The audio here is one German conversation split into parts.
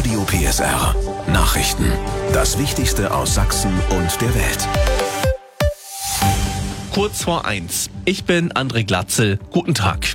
Radio PSR. Nachrichten. Das Wichtigste aus Sachsen und der Welt. Kurz vor 1. Ich bin André Glatzel. Guten Tag.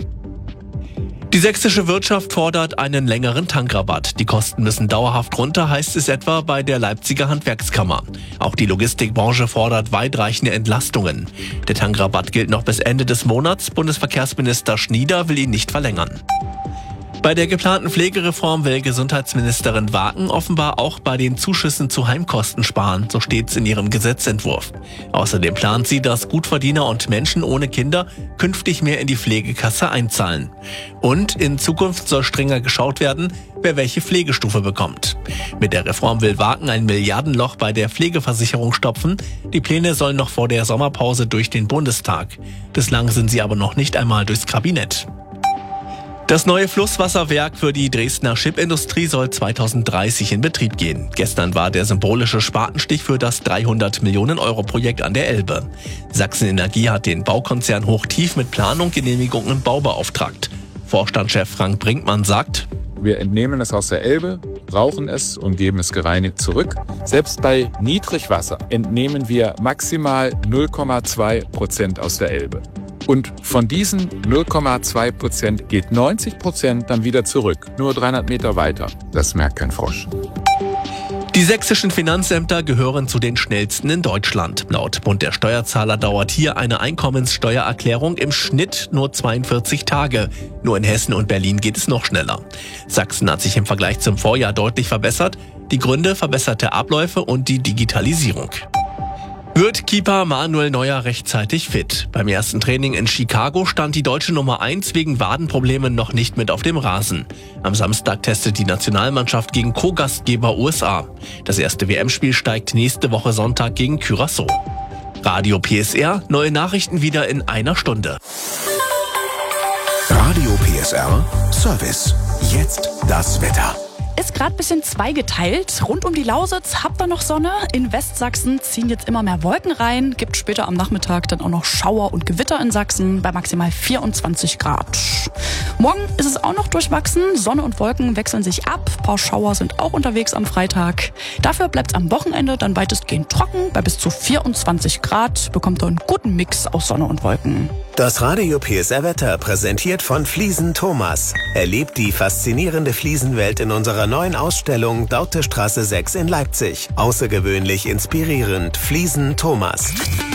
Die sächsische Wirtschaft fordert einen längeren Tankrabatt. Die Kosten müssen dauerhaft runter, heißt es etwa bei der Leipziger Handwerkskammer. Auch die Logistikbranche fordert weitreichende Entlastungen. Der Tankrabatt gilt noch bis Ende des Monats. Bundesverkehrsminister Schnieder will ihn nicht verlängern. Bei der geplanten Pflegereform will Gesundheitsministerin Waken offenbar auch bei den Zuschüssen zu Heimkosten sparen, so steht's in ihrem Gesetzentwurf. Außerdem plant sie, dass Gutverdiener und Menschen ohne Kinder künftig mehr in die Pflegekasse einzahlen. Und in Zukunft soll strenger geschaut werden, wer welche Pflegestufe bekommt. Mit der Reform will Waken ein Milliardenloch bei der Pflegeversicherung stopfen. Die Pläne sollen noch vor der Sommerpause durch den Bundestag. Bislang sind sie aber noch nicht einmal durchs Kabinett. Das neue Flusswasserwerk für die Dresdner Chipindustrie soll 2030 in Betrieb gehen. Gestern war der symbolische Spatenstich für das 300 Millionen Euro Projekt an der Elbe. Sachsen Energie hat den Baukonzern Hochtief mit Planung, Genehmigung und Bau beauftragt. Vorstandschef Frank Brinkmann sagt: Wir entnehmen es aus der Elbe, brauchen es und geben es gereinigt zurück. Selbst bei Niedrigwasser entnehmen wir maximal 0,2% aus der Elbe. Und von diesen 0,2% geht 90% dann wieder zurück, nur 300 Meter weiter. Das merkt kein Frosch. Die sächsischen Finanzämter gehören zu den schnellsten in Deutschland. Laut Bund der Steuerzahler dauert hier eine Einkommenssteuererklärung im Schnitt nur 42 Tage. Nur in Hessen und Berlin geht es noch schneller. Sachsen hat sich im Vergleich zum Vorjahr deutlich verbessert. Die Gründe: verbesserte Abläufe und die Digitalisierung. Wird Keeper Manuel Neuer rechtzeitig fit? Beim ersten Training in Chicago stand die deutsche Nummer 1 wegen Wadenproblemen noch nicht mit auf dem Rasen. Am Samstag testet die Nationalmannschaft gegen Co-Gastgeber USA. Das erste WM-Spiel steigt nächste Woche Sonntag gegen Curaçao. Radio PSR, neue Nachrichten wieder in einer Stunde. Radio PSR Service. Jetzt das Wetter. Ist gerade ein bisschen zweigeteilt. Rund um die Lausitz habt ihr noch Sonne. In Westsachsen ziehen jetzt immer mehr Wolken rein. Gibt später am Nachmittag dann auch noch Schauer und Gewitter in Sachsen bei maximal 24 Grad. Morgen ist es auch noch durchwachsen. Sonne und Wolken wechseln sich ab. Ein paar Schauer sind auch unterwegs am Freitag. Dafür bleibt es am Wochenende dann weitestgehend trocken. Bei bis zu 24 Grad bekommt ihr einen guten Mix aus Sonne und Wolken. Das Radio PSR Wetter präsentiert von Fliesen Thomas. Erlebt die faszinierende Fliesenwelt in unserer neuen Ausstellung Daute Straße 6 in Leipzig. Außergewöhnlich inspirierend. Fliesen Thomas.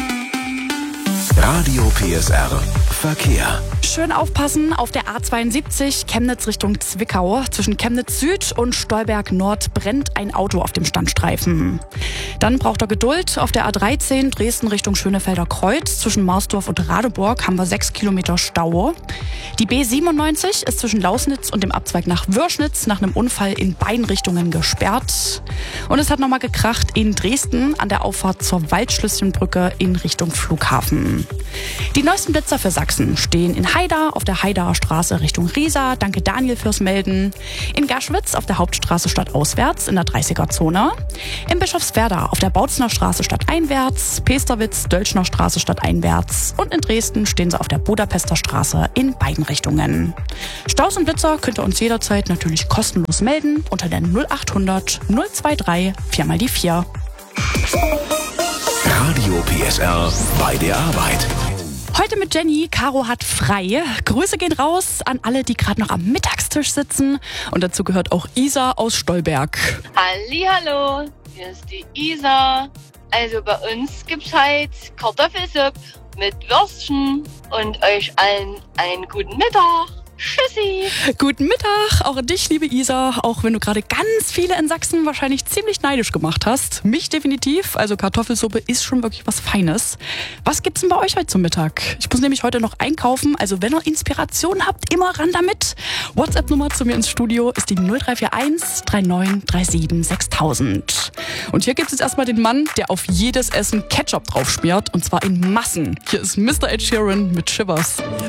Radio PSR Verkehr. Schön aufpassen auf der A72 Chemnitz Richtung Zwickau. Zwischen Chemnitz Süd und Stolberg Nord brennt ein Auto auf dem Standstreifen. Dann braucht ihr Geduld. Auf der A13 Dresden Richtung Schönefelder Kreuz. Zwischen Marsdorf und Radeburg haben wir 6 Kilometer Stau. Die B97 ist zwischen Lausnitz und dem Abzweig nach Würschnitz nach einem Unfall in beiden Richtungen gesperrt. Und es hat nochmal gekracht in Dresden an der Auffahrt zur Waldschlösschenbrücke in Richtung Flughafen. Die neuesten Blitzer für Sachsen stehen in Haida auf der Haidaer Straße Richtung Riesa. Danke Daniel fürs Melden. In Gaschwitz auf der Hauptstraße stadtauswärts in der 30er-Zone. In Bischofswerda auf der Bautzner Straße stadteinwärts. Pesterwitz, Dölschner Straße stadteinwärts. Und in Dresden stehen sie auf der Budapester Straße in beiden Richtungen. Staus und Blitzer könnt ihr uns jederzeit natürlich kostenlos melden unter der 0800 023 4x4. Radio PSR bei der Arbeit. Heute mit Jenny. Caro hat frei. Grüße gehen raus an alle, die gerade noch am Mittagstisch sitzen. Und dazu gehört auch Isa aus Stolberg. Hallihallo, hier ist die Isa. Also bei uns gibt's halt Kartoffelsuppe mit Würstchen und euch allen einen guten Mittag. Tschüssi. Guten Mittag, auch an dich, liebe Isa. Auch wenn du gerade ganz viele in Sachsen wahrscheinlich ziemlich neidisch gemacht hast. Mich definitiv. Also Kartoffelsuppe ist schon wirklich was Feines. Was gibt's denn bei euch heute zum Mittag? Ich muss nämlich heute noch einkaufen. Also wenn ihr Inspiration habt, immer ran damit. WhatsApp-Nummer zu mir ins Studio ist die 0341 3937 6000. Und hier gibt's jetzt erstmal den Mann, der auf jedes Essen Ketchup drauf schmiert. Und zwar in Massen. Hier ist Mr. Ed Sheeran mit Shivers.